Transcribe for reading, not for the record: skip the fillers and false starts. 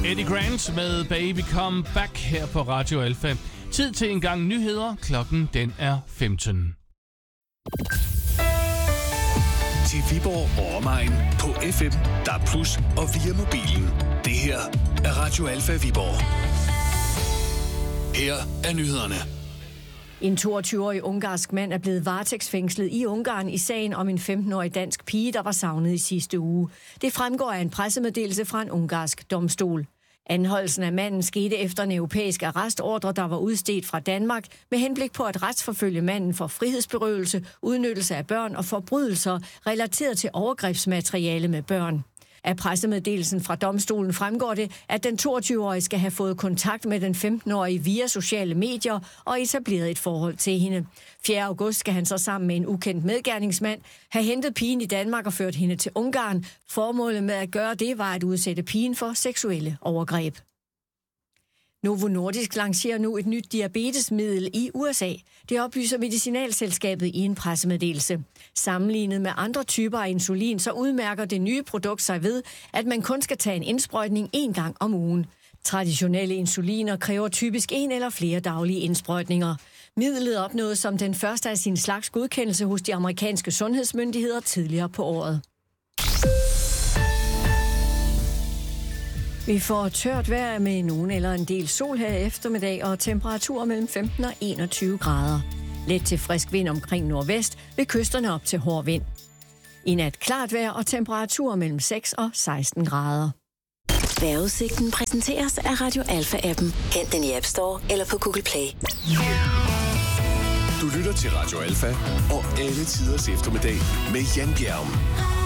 Eddie Grant med Baby Come Back her på Radio Alfa. Tid til en gang nyheder. Klokken den er 15. Til Viborg og omegn på FM, DAB+ og via mobilen. Det her er Radio Alfa Viborg. Her er nyhederne. En 22-årig ungarsk mand er blevet varetægtsfængslet i Ungarn i sagen om en 15-årig dansk pige, der var savnet i sidste uge. Det fremgår af en pressemeddelelse fra en ungarsk domstol. Anholdelsen af manden skete efter en europæisk arrestordre, der var udstedt fra Danmark, med henblik på at retsforfølge manden for frihedsberøvelse, udnyttelse af børn og forbrydelser relateret til overgrebsmateriale med børn. Af pressemeddelelsen fra domstolen fremgår det, at den 22-årige skal have fået kontakt med den 15-årige via sociale medier og etableret et forhold til hende. 4. august skal han så sammen med en ukendt medgerningsmand have hentet pigen i Danmark og ført hende til Ungarn. Formålet med at gøre det var at udsætte pigen for seksuelle overgreb. Novo Nordisk lancerer nu et nyt diabetesmiddel i USA. Det oplyser Medicinalselskabet i en pressemeddelelse. Sammenlignet med andre typer af insulin, så udmærker det nye produkt sig ved, at man kun skal tage en indsprøjtning 1 gang om ugen. Traditionelle insuliner kræver typisk 1 eller flere daglige indsprøjtninger. Midlet opnåede som den første af sin slags godkendelse hos de amerikanske sundhedsmyndigheder tidligere på året. Vi får tørt vejr med nogen eller en del sol her eftermiddag og temperaturer mellem 15 og 21 grader. Let til frisk vind omkring nordvest, ved kysterne op til hård vind. I nat klart vejr og temperaturer mellem 6 og 16 grader. Vejrudsigten præsenteres af Radio Alfa-appen. Hent den i App Store eller på Google Play. Du lytter til Radio Alfa og alle tiders eftermiddag med Jan Bjerg.